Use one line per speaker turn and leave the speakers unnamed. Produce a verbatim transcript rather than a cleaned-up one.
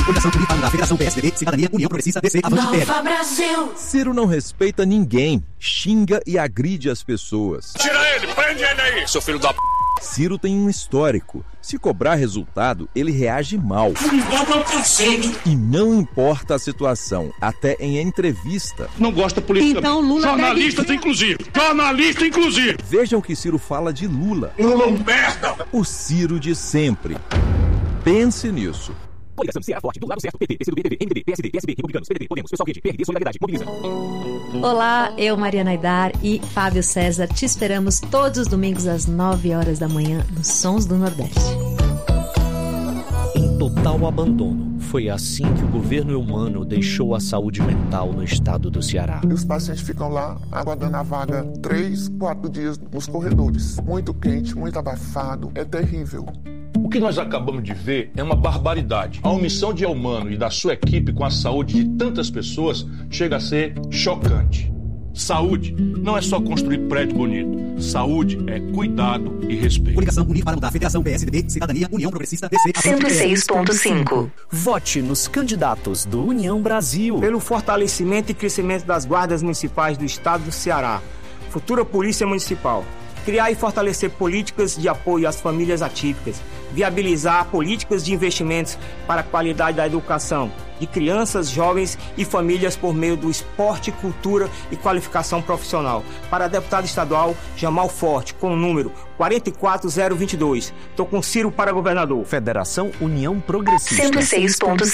Coligação União da Federação P S D B, Cidadania, União Progressista, D C, Avante, P L.
Nova Brasil.
Ciro não respeita ninguém, xinga e agride as pessoas.
Tira ele, prende ele aí, seu filho da p...
Ciro tem um histórico. Se cobrar resultado, ele reage mal. E não importa a situação, até em entrevista.
Não gosta política.
Então Lula
Jornalistas,
deve...
inclusive. Jornalista, inclusive.
Vejam que Ciro fala de Lula.
Lula é um merda.
O Ciro de sempre. Pense nisso.
Coligação Ceará Forte, do lado certo, P T, P C do B, P V, M D B, P S D, PSDB, Republicanos, P D T, Podemos, Pessoal Quente, P R D, Solidariedade, Mobiliza.
Olá, eu, Mariana Aidar e Fábio César, te esperamos todos os domingos às nove horas da manhã nos Sons do Nordeste.
Em total abandono, foi assim que o governo Eumano deixou a saúde mental no estado do Ceará.
E os pacientes ficam lá, aguardando a vaga, três, quatro dias nos corredores. Muito quente, muito abafado, é terrível.
O que nós acabamos de ver é uma barbaridade. A omissão de Eumano e da sua equipe com a saúde de tantas pessoas chega a ser chocante. Saúde não é só construir prédio bonito. Saúde é cuidado e respeito.
Coligação Unir para mudar. Federação P S D B, Cidadania, União Progressista, D C,
cento e seis ponto cinco.
Vote nos candidatos do União Brasil.
Pelo fortalecimento e crescimento das guardas municipais do estado do Ceará. Futura Polícia Municipal. Criar e fortalecer políticas de apoio às famílias atípicas, viabilizar políticas de investimentos para a qualidade da educação de crianças, jovens e famílias por meio do esporte, cultura e qualificação profissional. Para deputado estadual, Jamal Forte, com o número quatro quatro zero dois dois. Estou com Ciro para governador.
Federação União Progressista.
cento e seis ponto cinco.